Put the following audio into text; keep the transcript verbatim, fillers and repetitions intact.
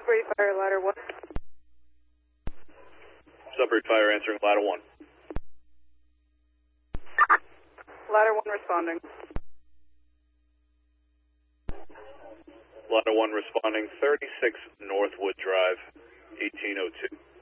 Sudbury Fire, ladder one. Sudbury Fire answering ladder one. Ladder one responding. Ladder one responding, thirty-six Northwood Drive, eighteen oh two.